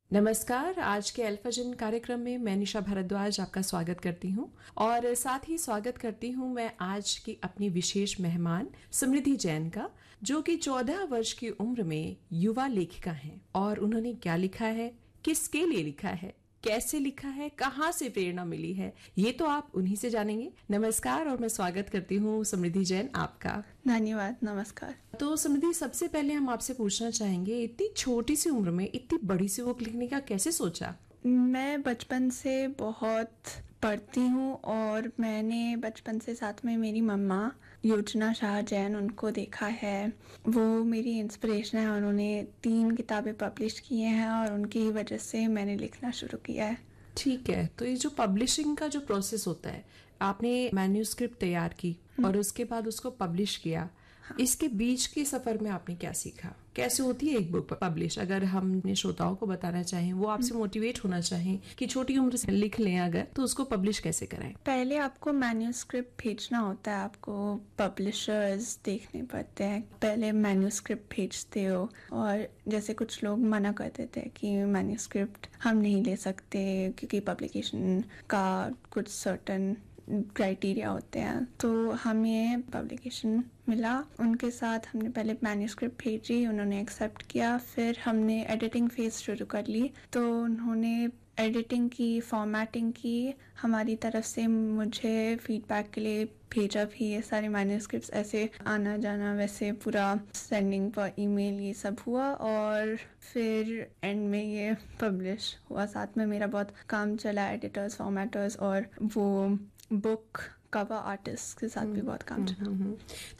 नमस्कार। आज के अल्फाजन कार्यक्रम में मैं निशा भारद्वाज आपका स्वागत करती हूं और साथ ही स्वागत करती हूं मैं आज की अपनी विशेष मेहमान समृद्धि जैन का, जो कि 14 वर्ष की उम्र में युवा लेखिका हैं। और उन्होंने क्या लिखा है, किसके लिए लिखा है, कैसे लिखा है, कहाँ से प्रेरणा मिली है, ये तो आप उन्हीं से जानेंगे। नमस्कार और मैं स्वागत करती हूँ समृद्धि जैन आपका। धन्यवाद। नमस्कार। तो समृद्धि, सबसे पहले हम आपसे पूछना चाहेंगे, इतनी छोटी सी उम्र में इतनी बड़ी सी बुक लिखने का कैसे सोचा? मैं बचपन से बहुत पढ़ती हूँ और मैंने बचपन से साथ में मेरी मम्मा योजना शाह जैन, उनको देखा है। वो मेरी इंस्पिरेशन है। उन्होंने 3 किताबें पब्लिश की हैं और उनकी वजह से मैंने लिखना शुरू किया है। ठीक है, तो ये जो पब्लिशिंग का जो प्रोसेस होता है, आपने मैन्यूस्क्रिप्ट तैयार की और उसके बाद उसको पब्लिश किया, इसके बीच के सफर में आपने क्या सीखा? कैसे होती है एक बुक पब्लिश? अगर हम अपने श्रोताओं को बताना चाहें, वो आपसे मोटिवेट होना चाहें कि छोटी उम्र से लिख लें अगर, तो उसको पब्लिश कैसे करें? पहले आपको मैन्यूस्क्रिप्ट भेजना होता है, आपको पब्लिशर्स देखने पड़ते हैं। पहले मैन्यूस्क्रिप्ट भेजते हो और जैसे कुछ लोग मना कर देते हैं कि मैन्यूस्क्रिप्ट हम नहीं ले सकते क्योंकि पब्लिकेशन का कुछ सर्टन क्राइटेरिया होते हैं। तो हमें पब्लिकेशन मिला, उनके साथ हमने पहले मैन्यूस्क्रिप्ट भेजी, उन्होंने एक्सेप्ट किया। फिर हमने एडिटिंग फेज शुरू कर ली, तो उन्होंने एडिटिंग की, फॉर्मेटिंग की, हमारी तरफ से मुझे फीडबैक के लिए भेजा भी। ये सारे मैन्यूस्क्रिप्ट्स ऐसे आना जाना, वैसे पूरा सेंडिंग पर ईमेल, ये सब हुआ और फिर एंड में ये पब्लिश हुआ। साथ में मेरा बहुत काम चला, एडिटर्स, फॉर्मेटर्स और वो बुक कवर आर्टिस्ट के साथ भी बहुत काम चला।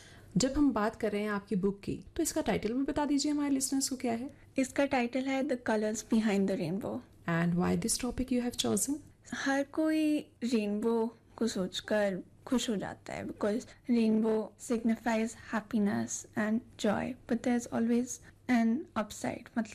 जब हम बात कर रहे हैं आपकी बुक की, तो इसका टाइटल भी बता दीजिए हमारे लिसनर्स को, क्या है? इसका टाइटल है the colours behind the rainbow. And why this topic you have chosen? हर कोई रेनबो को सोचकर खुश हो जाता है, because rainbow signifies happiness and Joy, but there is always an upside.